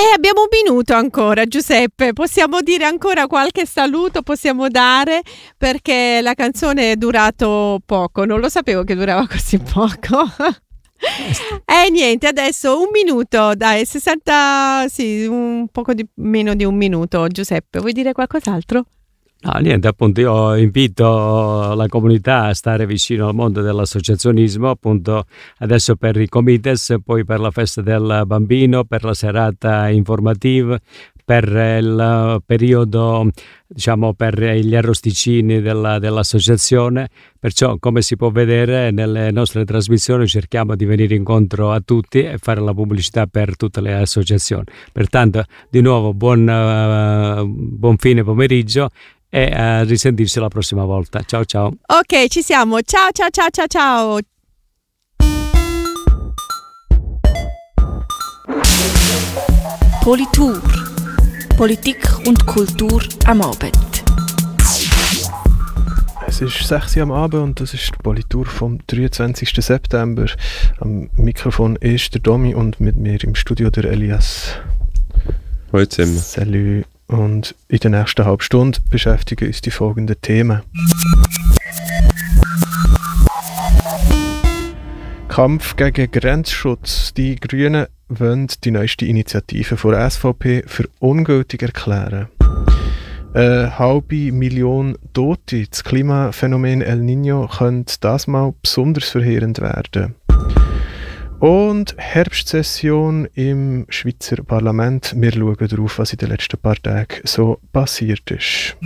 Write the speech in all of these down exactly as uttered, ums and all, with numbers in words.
Eh, abbiamo un minuto ancora, Giuseppe. Possiamo dire ancora qualche saluto, possiamo dare, perché la canzone è durato poco. Non lo sapevo che durava così poco. E eh, niente, adesso un minuto, dai, sessanta, sì, un poco di meno di un minuto. Giuseppe, vuoi dire qualcos'altro? No, niente, appunto io invito la comunità a stare vicino al mondo dell'associazionismo, appunto adesso per i comites, poi per la festa del bambino, per la serata informativa, per il periodo, diciamo, per gli arrosticini della, dell'associazione. Perciò, come si può vedere nelle nostre trasmissioni, cerchiamo di venire incontro a tutti e fare la pubblicità per tutte le associazioni. Pertanto, di nuovo, buon, uh, buon fine pomeriggio e a risentirci la prossima volta. Ciao ciao. Ok, ci siamo. Ciao ciao ciao ciao ciao. Politur. Politik und Kultur am Abend. Es ist sechs Uhr am Abend und das ist die Politur vom dreiundzwanzigsten September. Am Mikrofon ist der Domi und mit mir im Studio der Elias. Hallo zusammen. Salut. Und in der nächsten halben Stunde beschäftigen uns die folgenden Themen. Kampf gegen Grenzschutz. Die Grünen wollen die neueste Initiative von der S V P für ungültig erklären. Eine halbe Million Tote. Das Klimaphänomen El Niño könnte das mal besonders verheerend werden. Und Herbstsession im Schweizer Parlament. Wir schauen darauf, was in den letzten paar Tagen so passiert ist.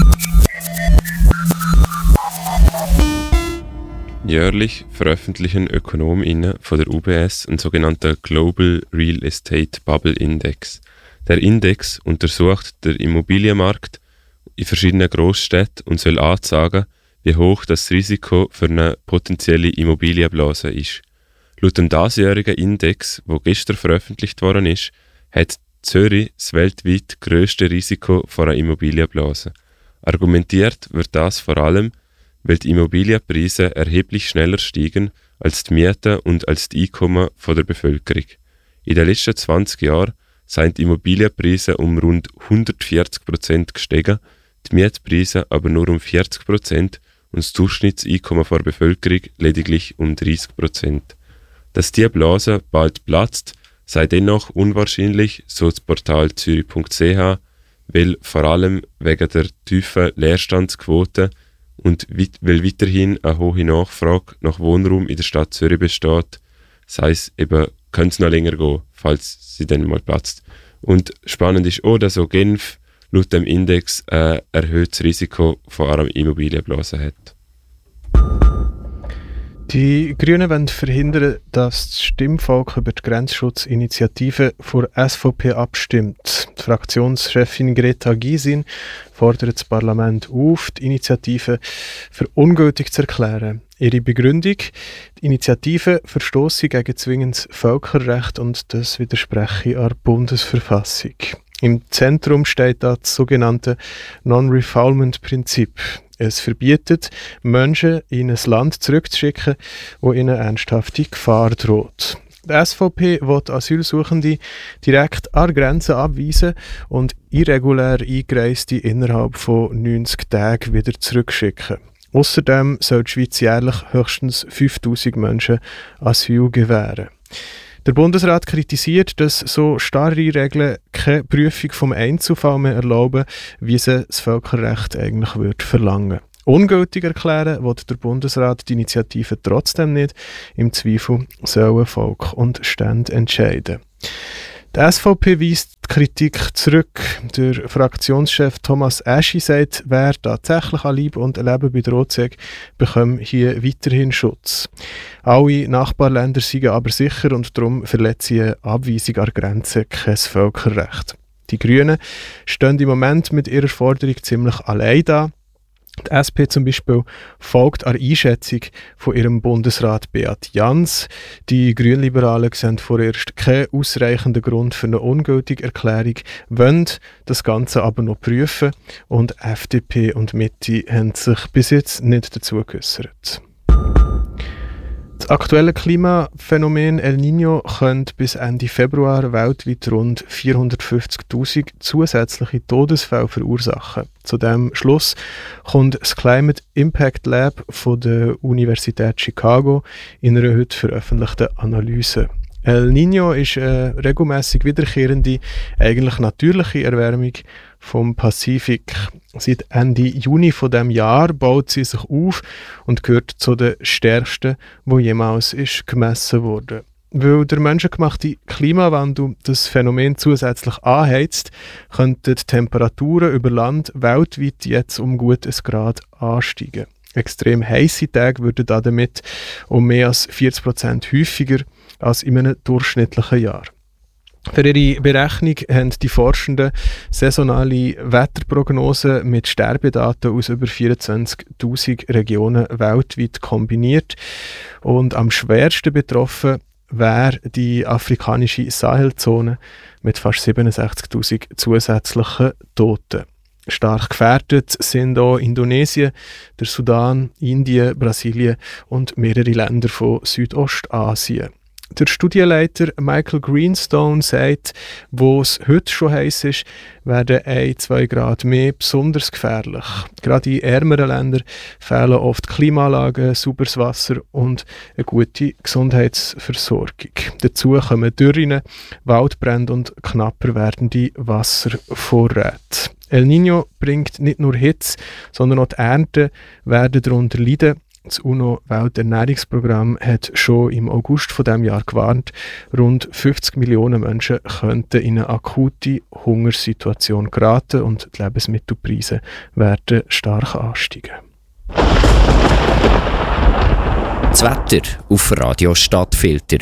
Jährlich veröffentlichen ÖkonomInnen von der U B S einen sogenannten Global Real Estate Bubble Index. Der Index untersucht den Immobilienmarkt in verschiedenen Großstädten und soll anzeigen, wie hoch das Risiko für eine potenzielle Immobilienblase ist. Laut dem diesjährigen Index, der gestern veröffentlicht worden ist, hat Zürich das weltweit grösste Risiko vor einer Immobilienblase. Argumentiert wird das vor allem, weil die Immobilienpreise erheblich schneller steigen als die Mieten und als die Einkommen der Bevölkerung. In den letzten zwanzig Jahren sind die Immobilienpreise um rund hundertvierzig Prozent gestiegen, die Mietpreise aber nur um vierzig Prozent und das Durchschnittseinkommen der Bevölkerung lediglich um dreißig Prozent. Dass diese Blase bald platzt, sei dennoch unwahrscheinlich, so das Portal zürich punkt c h, weil vor allem wegen der tiefen Leerstandsquote und weil weiterhin eine hohe Nachfrage nach Wohnraum in der Stadt Zürich besteht, sei es eben, könnte es noch länger gehen, falls sie dann mal platzt. Und spannend ist auch, dass auch Genf laut dem Index ein erhöhtes Risiko von einer Immobilienblase hat. Die Grünen wollen verhindern, dass das Stimmvolk über die Grenzschutzinitiative vor S V P abstimmt. Die Fraktionschefin Greta Gysin fordert das Parlament auf, die Initiative für ungültig zu erklären. Ihre Begründung: Die Initiative verstosse gegen zwingendes Völkerrecht und das widerspreche der Bundesverfassung. Im Zentrum steht das sogenannte Non-Refoulement-Prinzip. Es verbietet, Menschen in ein Land zurückzuschicken, wo ihnen ernsthafte Gefahr droht. Die S V P will Asylsuchende direkt an Grenzen abweisen und irregulär Eingereiste innerhalb von neunzig Tagen wieder zurückschicken. Außerdem soll die Schweiz jährlich höchstens fünftausend Menschen Asyl gewähren. Der Bundesrat kritisiert, dass so starre Regeln keine Prüfung vom Einzelfall mehr erlauben, wie sie das Völkerrecht eigentlich würde verlangen. Ungültig erklären will der Bundesrat die Initiative trotzdem nicht. Im Zweifel sollen Volk und Stände entscheiden. Die S V P weist die Kritik zurück. Der Fraktionschef Thomas Eschi sagt, wer tatsächlich an Leib und Leben bedroht sei, bekomme hier weiterhin Schutz. Alle Nachbarländer seien aber sicher und darum verletze eine Abweisung an Grenzen kein Völkerrecht. Die Grünen stehen im Moment mit ihrer Forderung ziemlich allein da. Die S P zum Beispiel folgt an Einschätzung von ihrem Bundesrat Beat Jans. Die Grünliberalen sehen vorerst keinen ausreichenden Grund für eine ungültige Erklärung, wollen das Ganze aber noch prüfen und F D P und Mitte haben sich bis jetzt nicht dazu geäussert. Das aktuelle Klimaphänomen El Niño könnte bis Ende Februar weltweit rund vierhundertfünfzigtausend zusätzliche Todesfälle verursachen. Zu diesem Schluss kommt das Climate Impact Lab von der Universität Chicago in einer heute veröffentlichten Analyse. El Niño ist eine regelmässig wiederkehrende, eigentlich natürliche Erwärmung vom Pazifik. Seit Ende Juni von dem Jahr baut sie sich auf und gehört zu den stärksten, die jemals ist gemessen wurde. Weil der menschengemachte Klimawandel das Phänomen zusätzlich anheizt, könnten die Temperaturen über Land weltweit jetzt um gut ein Grad ansteigen. Extrem heisse Tage würden damit um mehr als vierzig Prozent häufiger als in einem durchschnittlichen Jahr. Für ihre Berechnung haben die Forschenden saisonale Wetterprognosen mit Sterbedaten aus über vierundzwanzigtausend Regionen weltweit kombiniert. Und am schwersten betroffen wäre die afrikanische Sahelzone mit fast siebenundsechzigtausend zusätzlichen Toten. Stark gefährdet sind auch Indonesien, der Sudan, Indien, Brasilien und mehrere Länder von Südostasien. Der Studienleiter Michael Greenstone sagt, wo es heute schon heiß ist, werden ein bis zwei Grad mehr besonders gefährlich. Gerade in ärmeren Ländern fehlen oft Klimaanlagen, sauberes Wasser und eine gute Gesundheitsversorgung. Dazu kommen Dürren, Waldbrände und knapper werdende Wasservorräte. El Niño bringt nicht nur Hitze, sondern auch die Ernten werden darunter leiden. Das UNO-Welternährungsprogramm hat schon im August von diesem Jahr gewarnt, rund fünfzig Millionen Menschen könnten in eine akute Hungersituation geraten und die Lebensmittelpreise werden stark ansteigen. Das Wetter auf Radio Stadtfilter.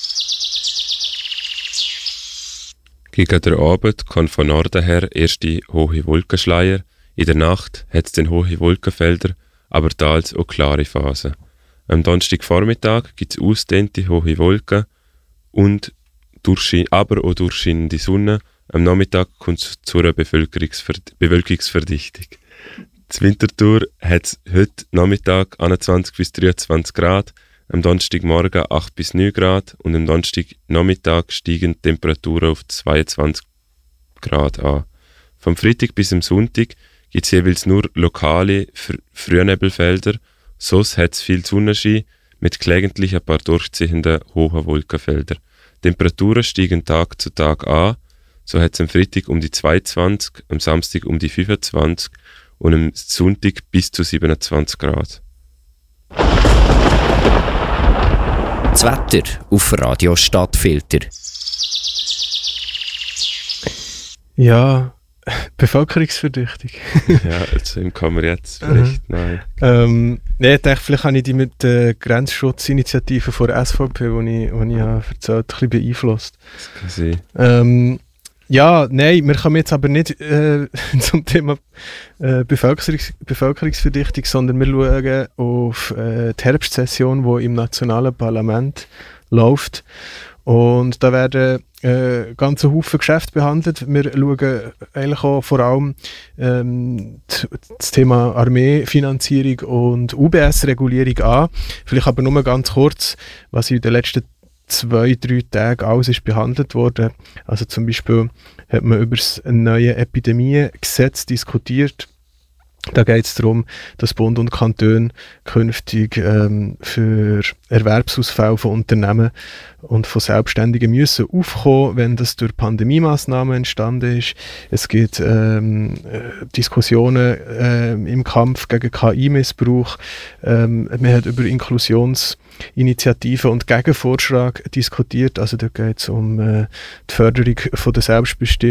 Gegen den Abend kann von Norden her erste hohe Wolkenschleier. In der Nacht hat es dann hohe Wolkenfelder, aber teils auch klare Phasen. Am Donnerstagvormittag gibt es ausgedehnte hohe Wolken, und durchschien, aber auch durchscheinende Sonne. Am Nachmittag kommt es zu einer Bevölkerungsverd- Bewölkungsverdichtung. Das Winterthur hat es heute Nachmittag einundzwanzig bis dreiundzwanzig Grad, am Donnerstagmorgen acht bis neun Grad und am Donnerstagnachmittag steigen die Temperaturen auf zweiundzwanzig Grad an. Vom Freitag bis am Sonntag gibt es jeweils nur lokale Fr- Frühnebelfelder, sonst hat es viel Sonnenschein mit gelegentlich ein paar durchziehenden hohen Wolkenfeldern. Die Temperaturen steigen Tag zu Tag an, so hat es am Freitag um die zweiundzwanzig, am Samstag um die fünfundzwanzig und am Sonntag bis zu siebenundzwanzig Grad. Das Wetter auf Radio Stadtfilter. Ja, Bevölkerungsverdichtung. Ja, also kann man jetzt vielleicht, nein. Ähm, nee, ich dachte, vielleicht habe ich die mit der Grenzschutzinitiative von der S V P, die ich, die ich habe erzählt, ein bisschen beeinflusst. Das kann sein. Ähm, ja, nein, wir kommen jetzt aber nicht äh, zum Thema äh, Bevölkerungs- Bevölkerungsverdichtung, sondern wir schauen auf äh, die Herbstsession, die im nationalen Parlament läuft. Und da werden äh, ganze Haufen Geschäfte behandelt. Wir schauen eigentlich auch vor allem ähm, das Thema Armeefinanzierung und U B S-Regulierung an. Vielleicht aber nur ganz kurz, was in den letzten zwei, drei Tagen alles ist behandelt worden. Also zum Beispiel hat man über das neue Epidemiegesetz diskutiert. Da geht es darum, dass Bund und Kantone künftig ähm, für Erwerbsausfälle von Unternehmen und von Selbstständigen müssen aufkommen, wenn das durch Pandemiemaßnahmen entstanden ist. Es gibt ähm, Diskussionen ähm, im Kampf gegen K I-Missbrauch. Ähm, man hat über Inklusionsinitiativen und Gegenvorschläge diskutiert. Also da geht es um äh, die Förderung von der Selbstbestimmung